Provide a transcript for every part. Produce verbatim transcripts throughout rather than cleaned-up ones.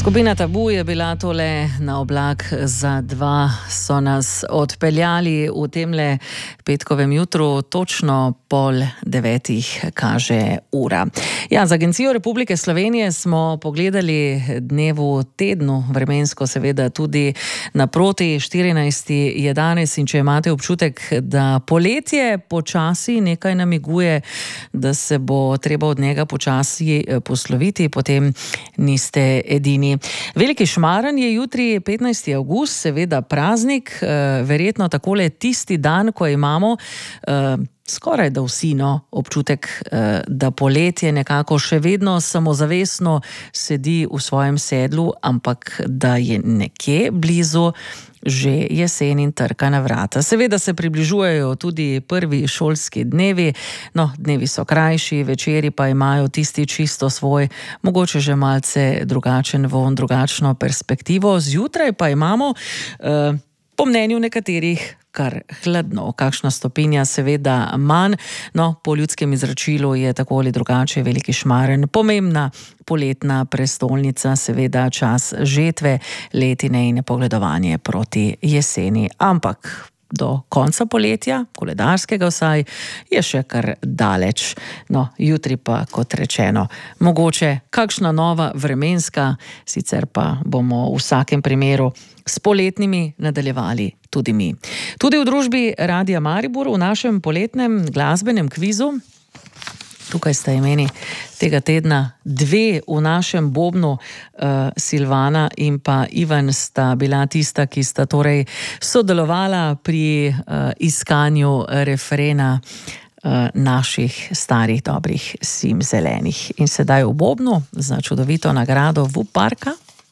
Skupina Tabu je bila tole Na oblak za dva, so nas odpeljali v temle petkovem jutru, točno pol devetih kaže ura. Ja, z Agencijo Republike Slovenije smo pogledali dnevu, tednu, vremensko seveda tudi naproti. štirinajsti je danes in če imate občutek, da poletje počasi nekaj namiguje, da se bo treba od njega počasi posloviti, potem niste edini. Veliki Šmarn je jutri petnajsti avgust, seveda praznik, verjetno takole tisti dan, ko imamo skoraj da vsi no, občutek, da poletje nekako še vedno samozavestno sedi v svojem sedlu, ampak da je nekje blizu že jesen in trka na vrata. Seveda se približujejo tudi prvi šolski dnevi, no, dnevi so krajši, večeri pa imajo tisti čisto svoj, mogoče že malce drugačen von, drugačno perspektivo. Zjutraj pa imamo, eh, po mnenju nekaterih, kar hladno, kakšna stopinja seveda manj, no, po ljudskem izračilu je tako ali drugače Veliki Šmarn pomembna poletna prestolnica, seveda čas žetve, letine in pogledovanje proti jeseni, ampak do konca poletja, koledarskega vsaj, je še kar daleč. No, jutri pa, kot rečeno, mogoče kakšna nova vremenska, sicer pa bomo v vsakem primeru s poletnimi nadaljevali tudi mi. Tudi v družbi Radia Maribor v našem poletnem glasbenem kvizu, tukaj sta imeni tega tedna dve v našem bobnu, uh, Silvana in pa Ivan sta bila tista, ki sta torej sodelovala pri uh, iskanju refrena uh, naših starih dobrih Sim zelenih. In sedaj v bobnu za čudovito nagrado V Parka.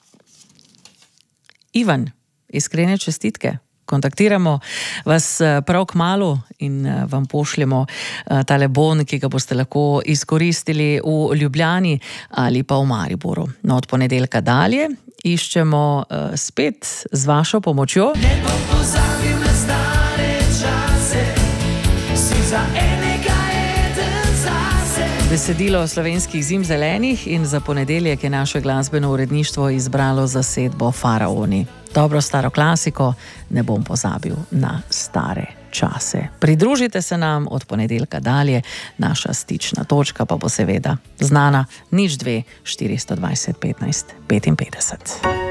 Ivan, iskrene čestitke. Kontaktiramo vas prav kmalu in vam pošljemo tale bon, ki ga boste lahko izkoristili v Ljubljani ali pa v Mariboru. No, od ponedeljka dalje iščemo spet z vašo pomočjo. Ne bom pozabil na stare čase, si za enega eden zase. Besedilo slovenskih Zim zelenih in za ponedeljek je naše glasbeno uredništvo izbralo zasedbo Faraoni. Dobro staro klasiko, ne bom pozabil na stare čase. Pridružite se nam od ponedeljka dalje, naša stična točka pa bo seveda znana nič dve štiristo dvajset petnajst petinpetdeset.